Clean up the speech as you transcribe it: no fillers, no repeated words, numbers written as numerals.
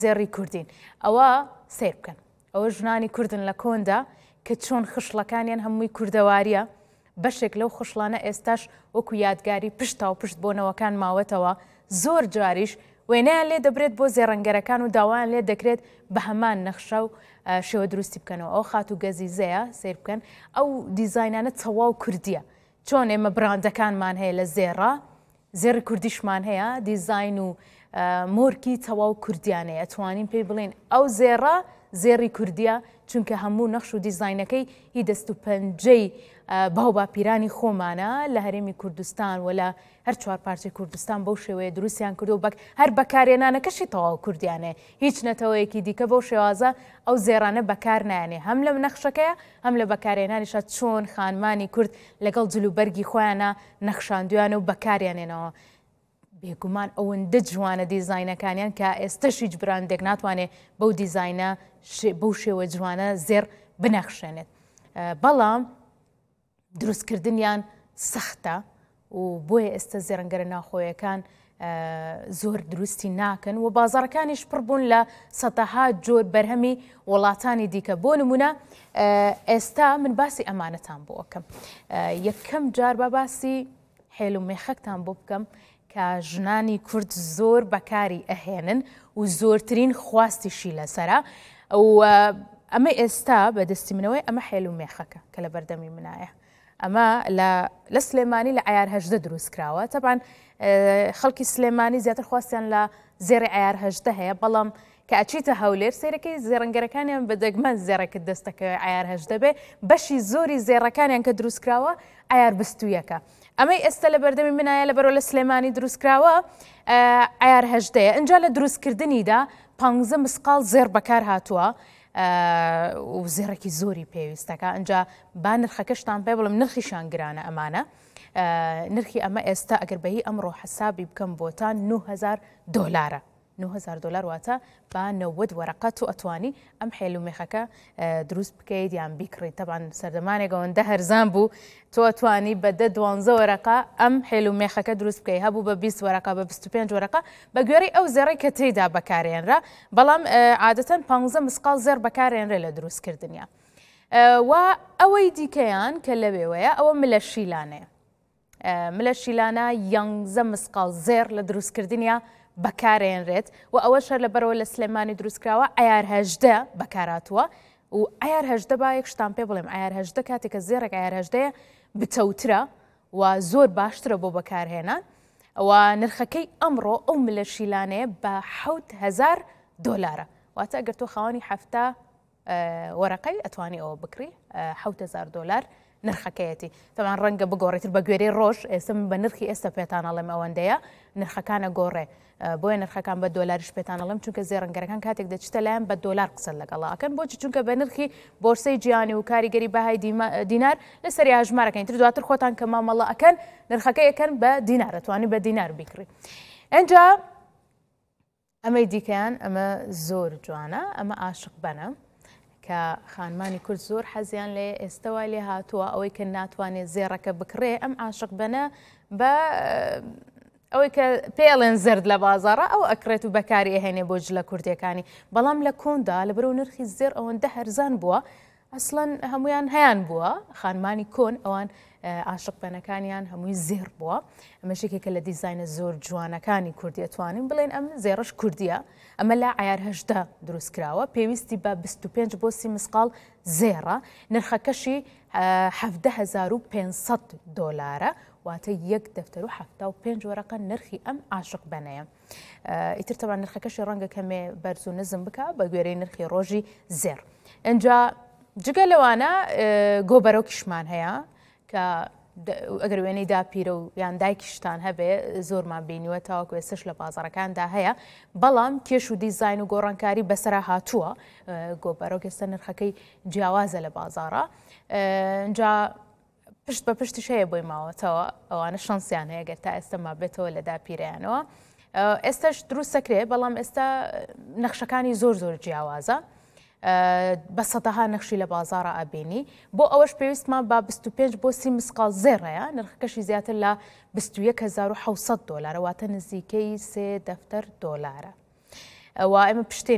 زێڕی کوردین ئەوە سیر بکەن ئەوە ژنانی کوردن لە کۆندا کە چۆن خشڵەکانیان هەمووی کوردەواریە بەشێک لەو خشڵانە ئێستاش وەکو یادگاری پشتا و پشت بۆنەوەکان ماوەتەوە زۆر جاریش وێنەیان لێ دەبرێت بۆ زێڕەنگەرەکان و داوایان لێ دەکرێت بە هەمان نەخشە و شێوە دروستی بکەنەوە ئەو خات و گەزیزەیە سیر بکەن ئەو دیزاینانە تەواو کوردیە چۆن ئێمە براندەکانمان هەیە لە زێڕە زێڕی کوردیشمان هەیە دیزاین و مۆرکی تەواو کوردیانەیە ئەتوانین پێی بڵێن ئەو زێڕە زێڕی کوردیە چونکە هەموو نەخش و دیزاینەکەی هی دەست و پەنجەی باو باپیرانی خۆمانە لە هەرێمی کوردستان و لە هەر چوار پارچەی کوردستان بەو شێوەیە دروستیان کردو و هەر بەکارێنانەکەشی تەواو کوردیانەیە هیچ نەتەوەیەکی دیکە بەو شێوازە ئەو زێڕانە بەکار نایانێ هەم لە نەخشەکەیە هەم لە بەکارێنانیشە چۆن خانمانی کورد لەگەڵ جلوبەرگی خۆیانە نەخشاندویانە و بەکاریانێنەوە بێگومان ئەوەندە جوانە دیزاینەکانیان کە ئێستاشی هیچ براندێک ناتوانێت بەو دیزاینە بەو شێوە جوانە زێر بنەخشێنێت بەڵام دروستکردنیان سەختە و بۆیە ئێستا زێڕەنگەرە ناخۆیەکان زۆر دروستی ناکەن و بازاڕەکانیش پڕ بوون لە سەتەها جۆر بەرهەمی وڵاتانی دیکە بۆ نمونە ئێستا من باسی ئەمانەتان بۆ ئەەکەم یەکەم جار بە باسی هێل و مێخەکتان بۆ بکەم کە ژنانی کورد زۆر بەکاری ئەهێنن و زۆرترین خواستیشی لەسرە و ئەمە ئێستا بەدەستی منەوەی ئەمە هێل و مێخەکە کە لە بەردەمی منایە ئەمە لە سلێمانی لە عیار هەژدە دروست کراوە تەبان خەڵکی سلێمانی زیاتر خواستیان لە زێڕی عیار هەژدە هەیە بەڵام کە ئەچیتە هەولێر سیرەکەی زێڕەنگەرەکانیان بە دەگمەن زێڕەکەت دەستەکە عیار هەژدە بێ بەشی زۆری زێڕەکانیان کە دروست کراوە عیار بستویەکە ئەمەی ئێستا لە بەردەمی منایە لەبەرەوە لە سلێمانی دروستکراوە عیار هەژدەیە ئەنجا لە دروستکردنیدا 15 مسقال زێر بەکار هاتووە و زێڕێکی زۆری پێویستەکە ئەنجا با نرخەکەشتان پێ بڵم نرخیشان گرانە ئەمانە نرخی ئەمە ئێستا ئەگەر بەهی ئەمڕۆ حسابی بکەم بۆتان 9000 دۆلارە 9000 دلار واتە با 90 وەرەقەت و ئەتوانی ئەم هێل و مێخەکە دروست بکەیت یان بیکڕیت تەبان سەردەمانێک ئەوەندە هەرزان بوو تۆ ئەتوانی بە 12 وەرەقە ئەم هێل و مێخەکە دروست بکەیت هەبوو بە 20 وەرەقە بە 25 وەرەقە بە گوێرەی ئەو زێڕەی کە تێیدا بەکارێنرا بەڵام عادەتەن 15 مسقال زێر بەکارێنرێ لە دروستکردنیە و ئەوەی دیکەیان کە لەوێوەیە ئەوە ملە شیلانەیە ملە شیلانە 11 مسقال زێر لە دروستکردنیە بەکارێنرێت و ئەوەشە لە بەرەوە لە سلێمانی دروستکراوە عیار هەژدە بەکاراتوە و عیار هەژدە با یەکشتان پێ بڵێم عیار هەژدە کاتێککە زێڕێک عیار هەژدەیە بتەوترە و زۆر باشترە بۆ بەکارهێنان و نرخەکەی ئەمڕۆ ئەو ملە شیلانەیە بە 7000 دۆلارە واتە ئەگەر تۆ خاوەنی هەفتە وەرەقەی ئەتوانی ئەوە بکڕی 7000 دۆلار نرخەکەیەتی تەوان ڕەنگە بگۆڕێتتر بە گوێرەی ڕۆژ ئێستا بە نرخی ئێستا پێتانەڵێم ئەوەندەیە نرخەکانە گۆڕێ بۆیە نرخەکان بە دۆلاریش پێتانەڵم چونکە زێڕەنگەرەکان کاتێک دەچتە لایەن بە دۆلار قسە لەگەڵاکەن بۆچی چونکە بە نرخی بۆرسەی جیهانی و کاریگەری بەهای دینار لەسەری هەژمارەکەین تر دواتر خۆتان کە مامەڵە ئەکەن نرخەکە یەکەن بە دینار ئەتوانی بە دینار بیکڕی ئەنجا ئەمەی دیکەیان ئەمە زۆر جوانە ئەمە عاشق بەنە کە خانمانی کورد زۆر حەزیان لێ ئێستاوای لێ هاتووە ئەوەی کە ناتوانێت زێڕەکە بکڕێ ئەم عاشق بەنە بە ئەوەی کە پێڵێن زرد لە بازاڕە ئەو ئەکرێت و بەکاری ئەهێنێ بۆ جلە کوردیەکانی بەڵام لە کۆندا لەبەرەوە نرخی زێر ئەوەندە هەرزان بووە ئەسڵەن هەمویان هەیان بووە خانمانی کۆن ئەوان عاشق بەنەکانیان هەمووی زێر بووە ئەمەشێکێکە لە دیزاینە زۆر جوانەکانی کوردی ئەتوانین بڵێن ئەم زێڕش کوردیە ئەمە لە عیار هەژدە دروستکراوە پێویستی بە 25 بۆ 30 مسقال زێڕە نرخەکەشی 17500 دۆلارە واتە یەک دەفتەر و 75 وەرەقە نرخی ئەم عاشق بەنەیە ئیتر تەوان نرخەکەشی ڕەنگە کەمێ بەرز و نزم بکە بە گوێرەی نرخی ڕۆژی زێر ئەنجا جگە لەوانە گۆبەرۆکیشمان هەیە کە ئەگەر وێنەی داپیرە و یان دایکیشتان هەبێ زۆرمان بینیوە تاوەکو ێستش لە بازاڕەکاندا هەیە بەڵام کێش و دیزاین و گۆڕانکاری بەسەرا هاتووە گۆبەرۆک ئێستا نرخەکەی جیاوازە لە بازاڕە ئەنجا پشت بە پشتیش هەیە بۆی ماوەتەوە ئەوانە شانسیان هەیە گەر تا ئێستا مابێتەوە لە داپیرەیانەوە ئێستاش دروست سەکرێ بەڵام ئێستا نەخشەکانی زۆر زۆر جیاوازە بە سەدەها نەخشی لە بازاڕە ئەبینی بۆ ئەوەش پێویستمان با 25 بۆ 30 مسقال زێڕەیە نرخەکەشی زیاتر لە 21700 دۆلارە واتە نزیکەی 3 دەفتەر دۆلارە و ئێمە پشتێن